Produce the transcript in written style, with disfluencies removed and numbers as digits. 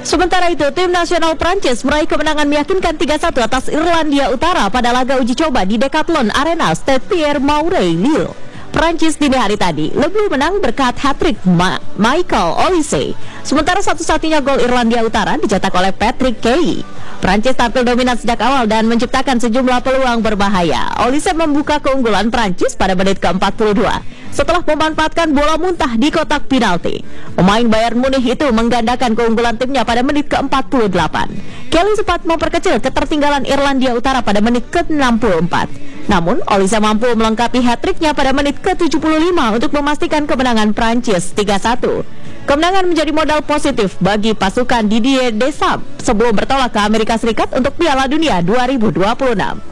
Sementara itu, tim nasional Prancis meraih kemenangan meyakinkan 3-1 atas Irlandia Utara pada laga uji coba di Decathlon Arena Stade Pierre-Mauroy, Lille. Prancis dini hari tadi lebih menang berkat hat-trick Michael Olise. Sementara satu-satunya gol Irlandia Utara dicetak oleh Patrick Key. Prancis tampil dominan sejak awal dan menciptakan sejumlah peluang berbahaya. Olise membuka keunggulan Prancis pada menit ke-42 setelah memanfaatkan bola muntah di kotak penalti. Pemain Bayern Munich itu menggandakan keunggulan timnya pada menit ke-48. Kelly sempat memperkecil ketertinggalan Irlandia Utara pada menit ke-64. Namun, Olise mampu melengkapi hat-tricknya pada menit ke-75 untuk memastikan kemenangan Prancis 3-1. Kemenangan menjadi modal positif bagi pasukan Didier Deschamps sebelum bertolak ke Amerika Serikat untuk Piala Dunia 2026.